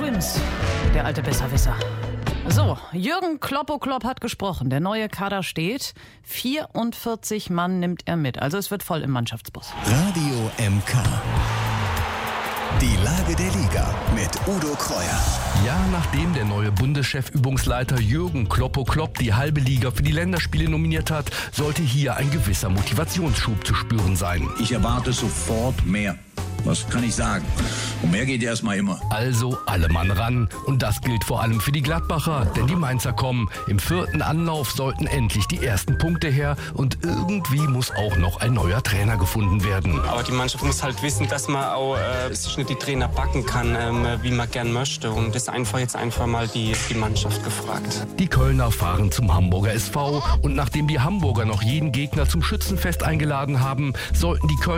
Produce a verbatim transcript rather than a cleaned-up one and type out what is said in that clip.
Swims, der alte Besserwisser. So, Jürgen Kloppo-Klopp hat gesprochen. Der neue Kader steht. vierundvierzig Mann nimmt er mit. Also es wird voll im Mannschaftsbus. Radio M K. Die Lage der Liga mit Udo Kreuer. Ja, nachdem der neue Bundeschef-Übungsleiter Jürgen Kloppo-Klopp die halbe Liga für die Länderspiele nominiert hat, sollte hier ein gewisser Motivationsschub zu spüren sein. Ich erwarte sofort mehr. Was kann ich sagen? Und mehr geht erstmal immer. Also alle Mann ran. Und das gilt vor allem für die Gladbacher, denn die Mainzer kommen. Im vierten Anlauf sollten endlich die ersten Punkte her und irgendwie muss auch noch ein neuer Trainer gefunden werden. Aber die Mannschaft muss halt wissen, dass man auch äh, sich nicht die Trainer backen kann, ähm, wie man gern möchte. Und das ist einfach jetzt einfach mal die, die Mannschaft gefragt. Die Kölner fahren zum Hamburger S V und nachdem die Hamburger noch jeden Gegner zum Schützenfest eingeladen haben, sollten die Kölner